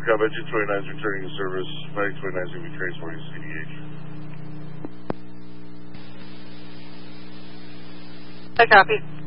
Combat 229 is returning to service. Flight 29 is going to be transporting CDH. I copy.